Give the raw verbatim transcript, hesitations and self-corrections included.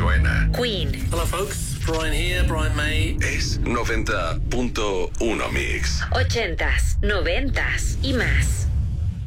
suena. Queen. Hello folks, Brian here, Brian May. Es noventa punto uno Mix. Ochentas, noventas y más.